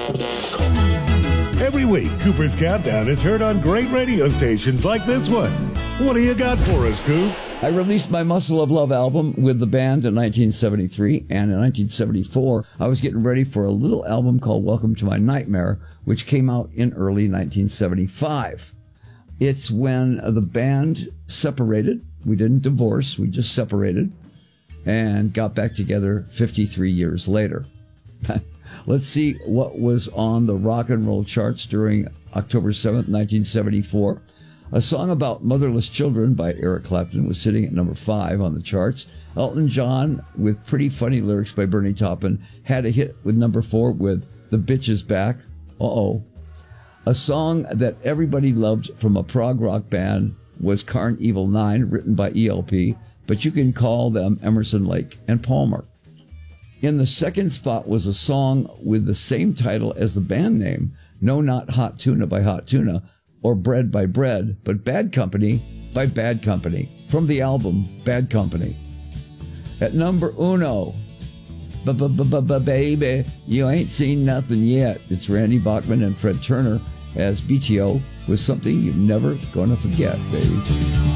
Every week, Cooper's Countdown is heard on great radio stations like this one. What do you got for us, Coop? I released my Muscle of Love album with the band in 1973, and in 1974, I was getting ready for a little album called Welcome to My Nightmare, which came out in early 1975. It's when the band separated. We didn't divorce, we just separated, and got back together 53 years later. Let's see what was on the rock and roll charts during October 7th, 1974. A song about motherless children by Eric Clapton was sitting at number 5 on the charts. Elton John, with Pretty Funny Lyrics by Bernie Taupin, had a hit with number 4 with The Bitch Is Back. Uh-oh. A song that everybody loved from a prog rock band was Carn Evil 9, written by ELP, but you can call them Emerson, Lake and Palmer. In the second spot was a song with the same title as the band name, No Not Hot Tuna by Hot Tuna, or Bread by Bread, but Bad Company by Bad Company, from the album Bad Company. At number uno, Baby, You Ain't Seen Nothing Yet. It's Randy Bachman and Fred Turner as BTO with Something You're Never Gonna Forget, baby.